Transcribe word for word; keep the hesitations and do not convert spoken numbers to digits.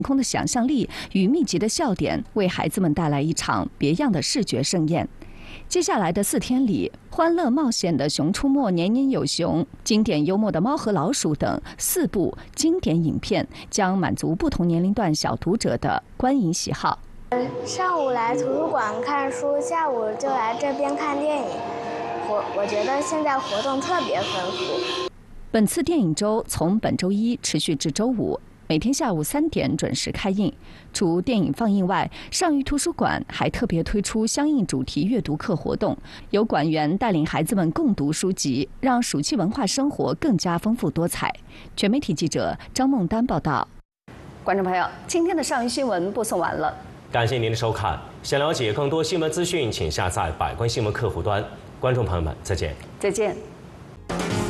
空的想象力与密集的笑点，为孩子们带来一场别样的视觉盛宴。接下来的四天里，欢乐冒险的《熊出没》、年年有熊、经典幽默的《猫和老鼠》等四部经典影片，将满足不同年龄段小读者的观影喜好。 上午来图书馆看书，下午就来这边看电影。我我觉得现在活动特别丰富。 本次电影周从本周一持续至周五。每天下午三点准时开映。除电影放映外，上虞图书馆还特别推出相应主题阅读课活动，由馆员带领孩子们共读书籍，让暑期文化生活更加丰富多彩。全媒体记者张梦丹报道。观众朋友，今天的上虞新闻播送完了， 感谢您的收看。想了解更多新闻资讯，请下载百官新闻客户端。观众朋友们，再见。 再见。